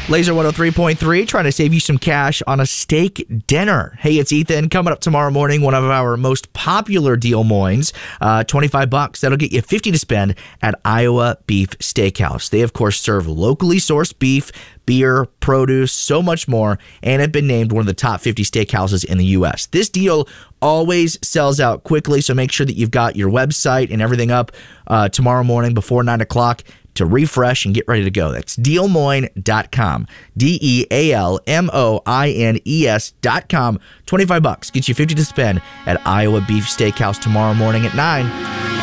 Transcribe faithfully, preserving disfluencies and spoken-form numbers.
Laser one oh three point three, trying to save you some cash on a steak dinner. Hey, it's Ethan. Coming up tomorrow morning, one of our most popular Deal Moines, uh, twenty-five bucks. That'll get you fifty to spend at Iowa Beef Steakhouse. They, of course, serve locally sourced beef, beer, produce, so much more, and have been named one of the top fifty steakhouses in the U S. This deal always sells out quickly, so make sure that you've got your website and everything up uh, tomorrow morning before nine o'clock to refresh and get ready to go. That's deal moine dot com. D E A L M O I N E S dot com. twenty-five bucks. Gets you fifty to spend at Iowa Beef Steakhouse tomorrow morning at nine.